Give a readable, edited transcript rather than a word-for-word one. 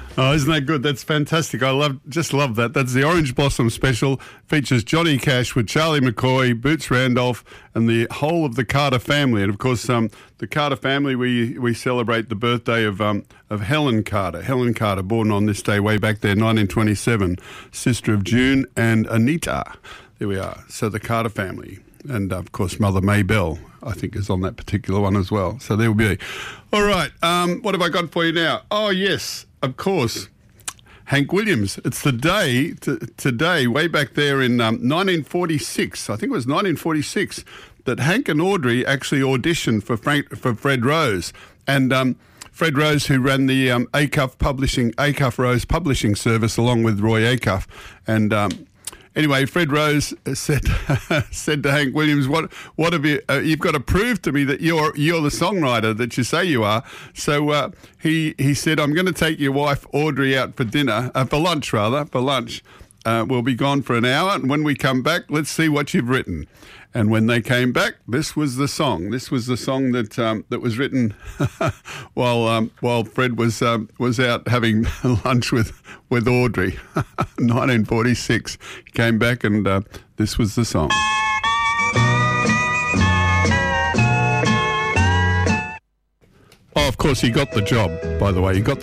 Oh, isn't that good? That's fantastic. Just love that. That's the Orange Blossom Special. Features Johnny Cash with Charlie McCoy, Boots Randolph, and the whole of the Carter family. And of course, the Carter family, we celebrate the birthday of Helen Carter. Helen Carter, born on this day way back there, 1927, sister of June and Anita. There we are. So the Carter family. And, of course, Mother Maybelle, I think, is on that particular one as well. So there will be. All right. What have I got for you now? Oh, yes, of course. Hank Williams. It's the day, today, way back there in 1946, I think it was 1946, that Hank and Audrey actually auditioned for Fred Rose. And Fred Rose, who ran the Acuff Rose publishing service along with Roy Acuff. And anyway, Fred Rose said to Hank Williams, "What have you? You've got to prove to me that you're the songwriter that you say you are." So he said, "I'm going to take your wife Audrey out for lunch. We'll be gone for an hour, and when we come back, let's see what you've written." And when they came back, this was the song. This was the song that was written while Fred was out having lunch with Audrey. 1946. He came back, and this was the song. Oh, of course, he got the job. By the way, he got